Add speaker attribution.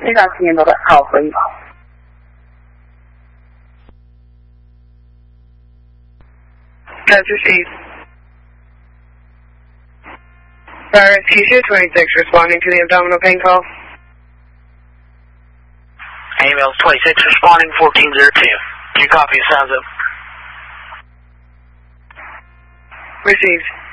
Speaker 1: 非常听到的好回应。
Speaker 2: That's received. Anesthesia 26 responding to the abdominal pain call.
Speaker 3: Ambulance 26 responding 1402. Do you copy? Sounds up.
Speaker 2: Received.